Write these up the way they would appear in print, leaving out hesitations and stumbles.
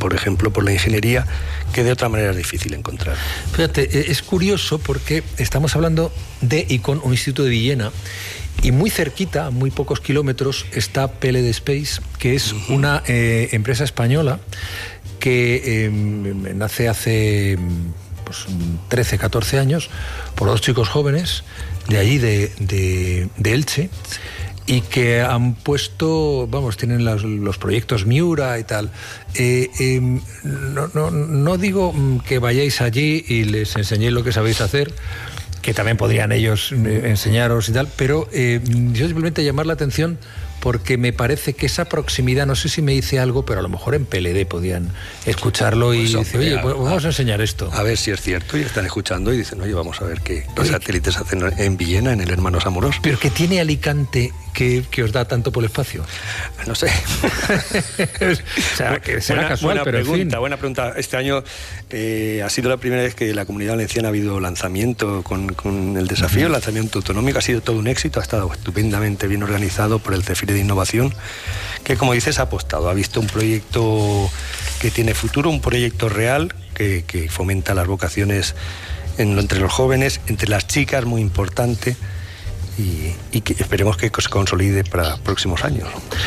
por ejemplo, por la ingeniería, que de otra manera es difícil encontrar. Fíjate, es curioso porque estamos hablando de y con un instituto de Villena, y muy cerquita, a muy pocos kilómetros, está PLD Space, que es una empresa española que nace hace 13, 14 años por dos chicos jóvenes de allí, de Elche, y que han puesto, tienen los proyectos Miura y tal. No digo que vayáis allí y les enseñéis lo que sabéis hacer, que también podrían ellos enseñaros y tal, pero yo simplemente llamar la atención porque me parece que esa proximidad, no sé si me dice algo, pero a lo mejor en PLD podían escucharlo y decir, oye, pues vamos a enseñar esto. A ver si es cierto, y están escuchando y dicen, oye, vamos a ver qué satélites hacen en Villena, en el Hermanos Amorós. Pero ¿qué tiene Alicante que os da tanto por el espacio? No sé. O sea, que será casual, pero en fin. Buena pregunta. Este año ha sido la primera vez que la Comunidad Valenciana ha habido lanzamiento con el desafío, el lanzamiento autonómico. Ha sido todo un éxito, ha estado estupendamente bien organizado por el CEFIRE de Innovación, que, como dices, ha apostado, ha visto un proyecto que tiene futuro, un proyecto real que fomenta las vocaciones entre los jóvenes, entre las chicas, muy importante, y que esperemos que se consolide para próximos años.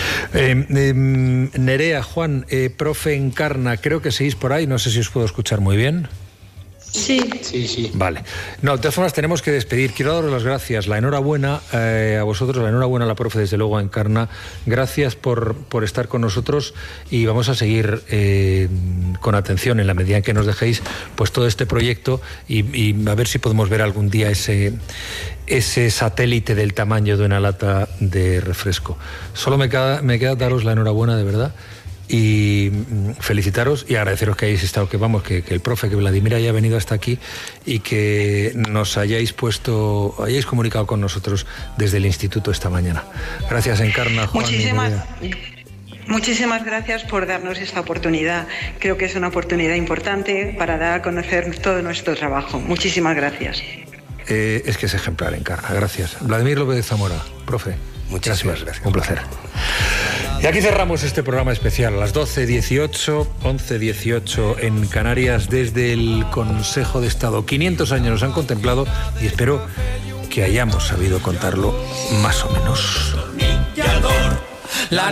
Nerea, Juan, profe Encarna, creo que seguís por ahí, no sé si os puedo escuchar muy bien. Sí. Vale. No, de todas formas tenemos que despedir. Quiero daros las gracias, la enhorabuena a vosotros, la enhorabuena a la profe, desde luego, a Encarna. Gracias por estar con nosotros y vamos a seguir con atención, en la medida en que nos dejéis, pues todo este proyecto y a ver si podemos ver algún día ese satélite del tamaño de una lata de refresco. Solo me queda daros la enhorabuena, de verdad, y felicitaros y agradeceros que hayáis estado, que el profe, que Vladimir haya venido hasta aquí y que nos hayáis comunicado con nosotros desde el instituto esta mañana. Gracias, Encarna, Juan. Muchísimas gracias por darnos esta oportunidad. Creo que es una oportunidad importante para dar a conocer todo nuestro trabajo. Muchísimas gracias. Es que es ejemplar, Encarna. Gracias. Vladimir López de Zamora, profe. Muchísimas gracias. Un placer. Y aquí cerramos este programa especial a las 12:18, 11:18 en Canarias, desde el Consejo de Estado. 500 años nos han contemplado y espero que hayamos sabido contarlo más o menos. La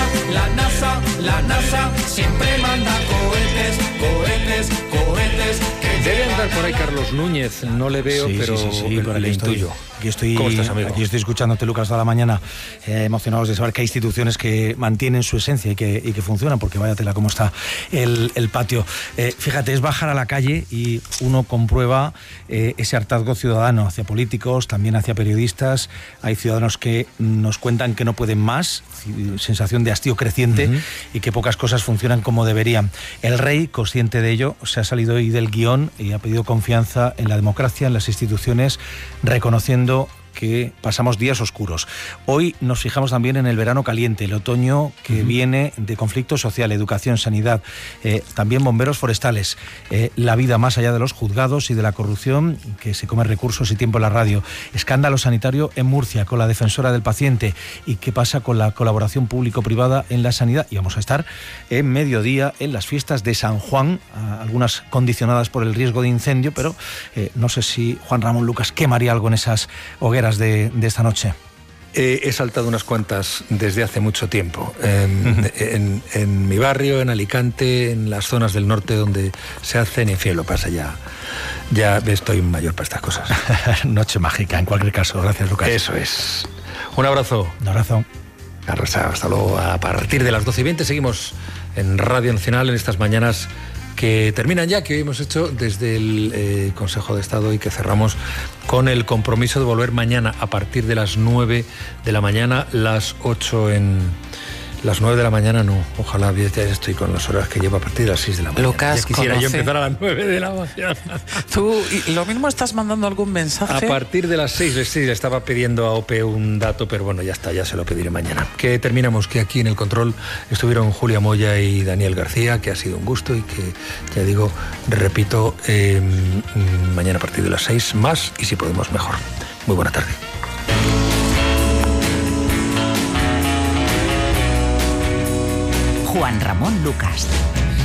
NASA siempre manda cohetes. Debe andar por ahí Carlos Núñez, no le veo, pero le intuyo. ¿Cómo estás, amigo? Aquí estoy escuchándote, Lucas, toda la mañana, emocionados de saber que hay instituciones que mantienen su esencia y que funcionan, porque vaya tela cómo está el patio. Fíjate, es bajar a la calle y uno comprueba ese hartazgo ciudadano hacia políticos, también hacia periodistas. Hay ciudadanos que nos cuentan que no pueden más, sensación de hastío creciente, y que pocas cosas funcionan como deberían. El rey, consciente de ello, se ha salido hoy del guión y ha pedido confianza en la democracia, en las instituciones, reconociendo que pasamos días oscuros. Hoy nos fijamos también en el verano caliente, el otoño que viene de conflicto social, educación, sanidad, también bomberos forestales, la vida más allá de los juzgados y de la corrupción que se come recursos y tiempo en la radio, escándalo sanitario en Murcia con la defensora del paciente y qué pasa con la colaboración público-privada en la sanidad. Y vamos a estar en mediodía en las fiestas de San Juan, algunas condicionadas por el riesgo de incendio, pero no sé si Juan Ramón Lucas quemaría algo en esas hogueras de esta noche. He saltado unas cuantas desde hace mucho tiempo. En mi barrio, en Alicante, en las zonas del norte donde se hacen, en fin, lo pasa ya estoy mayor para estas cosas. Noche mágica, en cualquier caso. Gracias, Lucas. Eso es. Un abrazo. Un abrazo. Hasta luego. A partir de las 12:20 seguimos en Radio Nacional en estas mañanas que terminan ya, que hoy hemos hecho desde el Consejo de Estado y que cerramos con el compromiso de volver mañana a partir de las 9 de la mañana, las 8 las 9 de la mañana no, ojalá, ya estoy con las horas que llevo a partir de las 6 de la mañana. Lucas, ya quisiera yo empezar a las 9 de la mañana. Tú, lo mismo estás mandando algún mensaje. A partir de las 6, le estaba pidiendo a OPE un dato, pero bueno, ya está, ya se lo pediré mañana. Que terminamos, que aquí en el control estuvieron Julia Moya y Daniel García, que ha sido un gusto y que, ya digo, repito, mañana a partir de las 6 más y si podemos mejor. Muy buena tarde. Juan Ramón Lucas.